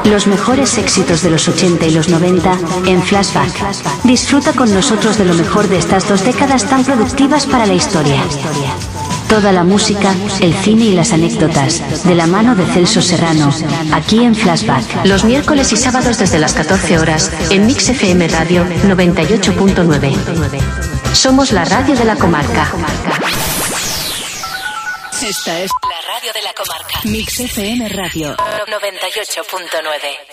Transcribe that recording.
Los mejores éxitos de los 80 y los 90 en Flashback. Disfruta con nosotros de lo mejor de estas 2 décadas tan productivas para la historia. Toda la música, el cine y las anécdotas, de la mano de Celso Serrano, aquí en Flashback. Los miércoles y sábados desde las 14 horas, en Mix FM Radio 98.9. Somos la radio de la comarca. Esta es la radio de la comarca. Mix FM Radio 98.9.